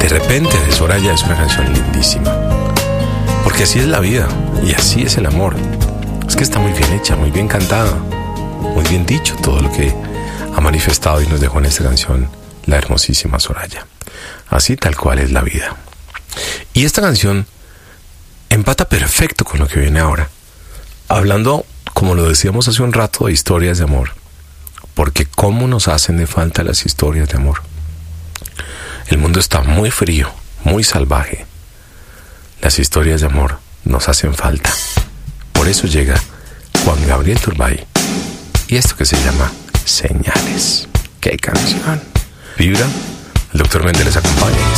repente de Soraya es una canción lindísima, porque así es la vida y así es el amor. Es que está muy bien hecha, muy bien cantada, muy bien dicho todo lo que ha manifestado y nos dejó en esta canción la hermosísima Soraya. Así tal cual es la vida. Y esta canción empata perfecto con lo que viene ahora, hablando, como lo decíamos hace un rato, de historias de amor, porque cómo nos hacen de falta las historias de amor. El mundo está muy frío, muy salvaje. Las historias de amor nos hacen falta. Por eso llega Juan Gabriel Turbay y esto que se llama Señales. ¡Qué canción! Vibra, el Dr. Méndez les acompaña.